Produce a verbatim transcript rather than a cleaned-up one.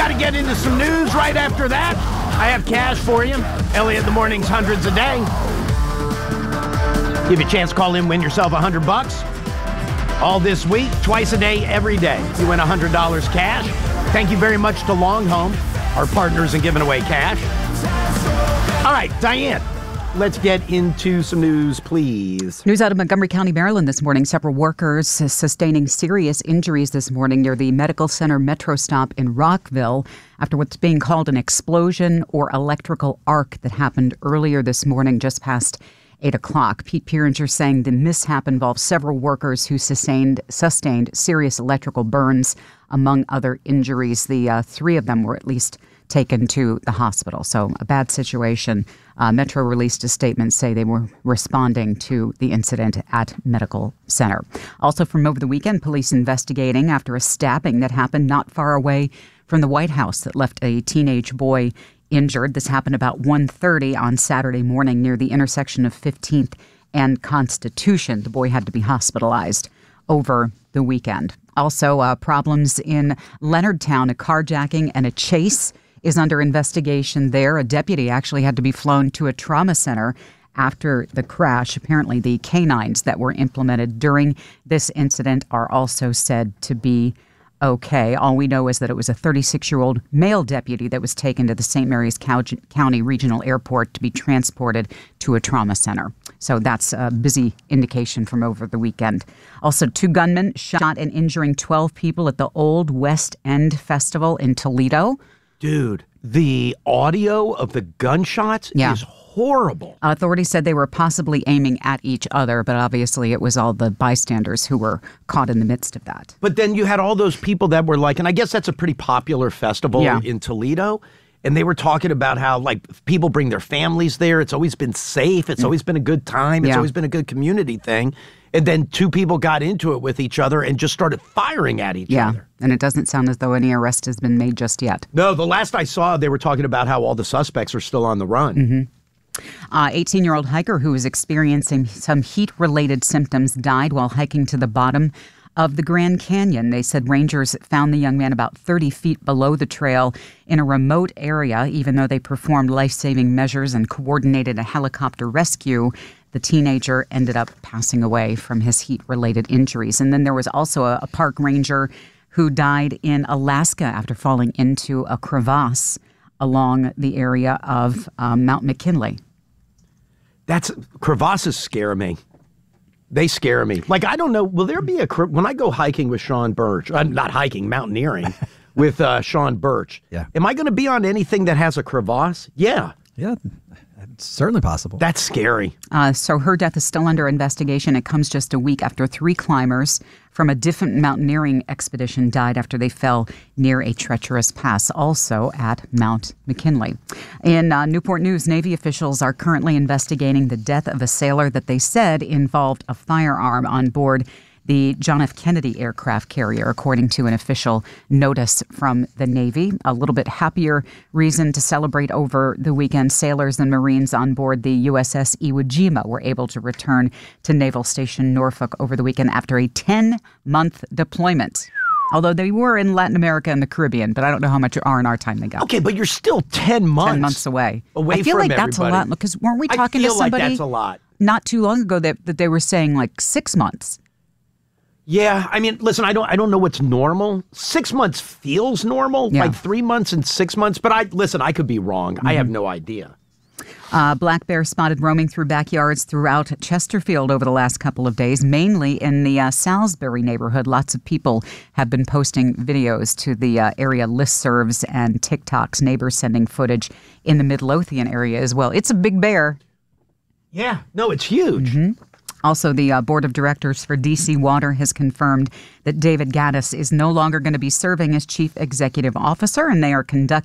got to get into some news right after that. I have cash for you. Elliot in the Morning's hundreds a day. Give you a chance to call in, win yourself a hundred bucks. All this week, twice a day, every day. You win a hundred dollars cash. Thank you very much to Long Home, our partners in giving away cash. All right, Diane, let's get into some news, please. News out of Montgomery County, Maryland this morning. Several workers sustaining serious injuries this morning near the Medical Center Metro stop in Rockville after what's being called an explosion or electrical arc that happened earlier this morning just past eight o'clock. Pete Pieringer saying the mishap involves several workers who sustained sustained serious electrical burns, among other injuries. The uh, three of them were at least taken to the hospital. So a bad situation. Uh, Metro released a statement say they were responding to the incident at Medical Center. Also from over the weekend, police investigating after a stabbing that happened not far away from the White House that left a teenage boy injured. This happened about one thirty on Saturday morning near the intersection of fifteenth and Constitution. The boy had to be hospitalized over the weekend. Also, uh, problems in Leonardtown, a carjacking and a chase is under investigation there. A deputy actually had to be flown to a trauma center after the crash. Apparently, the canines that were implemented during this incident are also said to be okay. All we know is that it was a thirty-six-year-old male deputy that was taken to the Saint Mary's County Regional Airport to be transported to a trauma center. So that's a busy indication from over the weekend. Also, two gunmen shot and injuring twelve people at the Old West End Festival in Toledo. Dude, the audio of the gunshots yeah. is horrible. Authorities said they were possibly aiming at each other, but obviously it was all the bystanders who were caught in the midst of that. But then you had all those people that were like, and I guess that's a pretty popular festival yeah. in Toledo, and they were talking about how, like, people bring their families there. It's always been safe. It's mm. always been a good time. It's yeah. always been a good community thing. And then two people got into it with each other and just started firing at each yeah. other. And it doesn't sound as though any arrest has been made just yet. No, the last I saw, they were talking about how all the suspects are still on the run. Mm-hmm. Uh, eighteen-year-old hiker who was experiencing some heat-related symptoms died while hiking to the bottom of the Grand Canyon. They said rangers found the young man about thirty feet below the trail in a remote area. Even though they performed life-saving measures and coordinated a helicopter rescue, the teenager ended up passing away from his heat-related injuries. And then there was also a, a park ranger who died in Alaska after falling into a crevasse along the area of um, Mount McKinley. That's crevasses scare me. They scare me. Like, I don't know. Will there be a when I go hiking with Sean Birch? I'm not hiking, mountaineering with uh, Sean Birch. Yeah. Am I going to be on anything that has a crevasse? Yeah. Yeah. It's certainly possible. That's scary. Uh, so her death is still under investigation. It comes just a week after three climbers from a different mountaineering expedition died after they fell near a treacherous pass, also at Mount McKinley. In uh, Newport News, Navy officials are currently investigating the death of a sailor that they said involved a firearm on board the John F. Kennedy aircraft carrier, according to an official notice from the Navy. A little bit happier reason to celebrate over the weekend. Sailors and Marines on board the U S S Iwo Jima were able to return to Naval Station Norfolk over the weekend after a ten-month deployment. Although they were in Latin America and the Caribbean, but I don't know how much R and R time they got. Okay, but you're still ten months. ten months away. Away I feel from like that's everybody. a lot, because weren't we talking I feel to somebody like that's a lot. not too long ago that, that they were saying like six months? Yeah, I mean, listen, I don't I don't know what's normal. Six months feels normal, Yeah. like three months and six months. But I listen, I could be wrong. Mm-hmm. I have no idea. Uh, black bear spotted roaming through backyards throughout Chesterfield over the last couple of days, mainly in the uh, Salisbury neighborhood. Lots of people have been posting videos to the uh, area listservs and TikToks, neighbors sending footage in the Midlothian area as well. It's a big bear. Yeah, no, it's huge. Mm-hmm. Also, the uh, board of directors for D C Water has confirmed that David Gaddis is no longer going to be serving as chief executive officer, and they are conducting